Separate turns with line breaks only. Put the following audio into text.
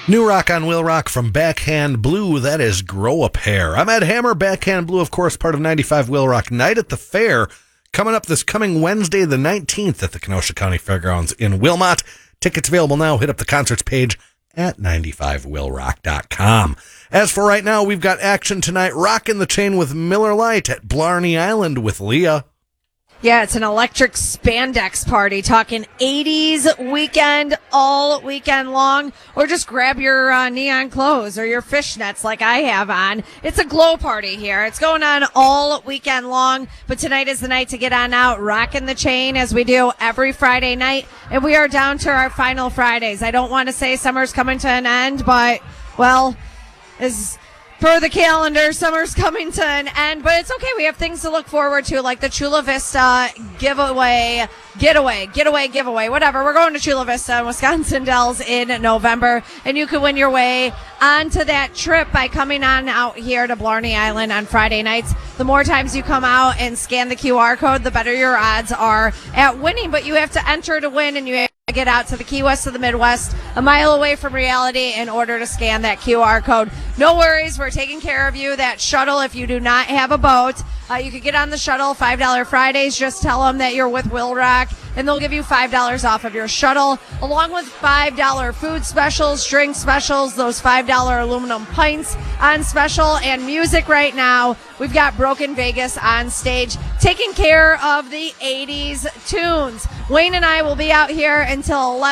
New rock on Will Rock from Backhand Blue. That is Grow a Pair. I'm Ed Hammer. Backhand Blue, of course, part of 95 Will Rock Night at the Fair. Coming up this coming Wednesday, the 19th, at the Kenosha County Fairgrounds in Wilmot. Tickets available now. Hit up the concerts page at 95willrock.com. As for right now, we've got action tonight. Rockin' the Chain with Miller Lite at Blarney Island with Leah.
Yeah, it's an electric spandex party, talking 80s weekend, all weekend long, or just grab your neon clothes or your fishnets like I have on. It's a glow party here. It's going on all weekend long, but tonight is the night to get on out, rocking the chain as we do every Friday night, and we are down to our final Fridays. I don't want to say summer's coming to an end, but, well, as per the calendar, summer's coming to an end, but it's okay. We have things to look forward to, like the Chula Vista getaway, whatever. We're going to Chula Vista and Wisconsin Dells in November, and you can win your way onto that trip by coming on out here to Blarney Island on Friday nights. The more times you come out and scan the QR code, the better your odds are at winning, but you have to enter to win, and you have to get out to the Key West of the Midwest, a mile away from reality, in order to scan that QR code. No worries, we're taking care of you. That shuttle, if you do not have a boat, you could get on the shuttle, $5 Fridays. Just tell them that you're with Will Rock, and they'll give you $5 off of your shuttle, along with $5 food specials, drink specials, those $5 aluminum pints on special, and music right now. We've got Broken Vegas on stage, taking care of the 80s tunes. Wayne and I will be out here until 11.